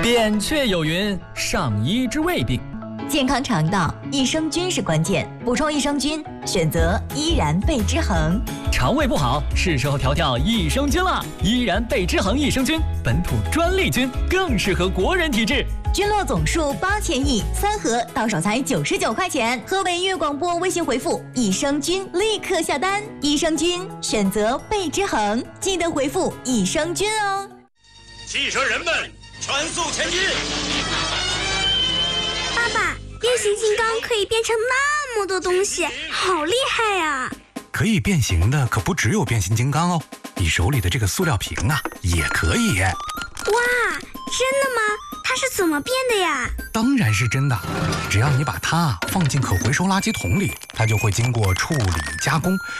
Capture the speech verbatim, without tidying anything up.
扁鹊有云：上医治未病。 健康肠道，益生菌是关键。补充益生菌，选择依然贝之恒。 肠胃不好，是时候调调益生菌了。依然贝之恒益生菌，本土专利菌，更适合国人体质。 菌落总数八千亿，三盒到手才九十九块钱。河北粤广播微信回复益生菌，立刻下单。益生菌选择贝之恒，记得回复益生菌哦。 汽车人们，全速前进！ 爸爸，变形金刚可以变成那么多东西，好厉害呀！ 可以变形的可不只有变形金刚哦，你手里的这个塑料瓶啊，也可以。 哇，真的吗？它是怎么变的呀？ 当然是真的，只要你把它放进可回收垃圾桶里，它就会经过处理加工，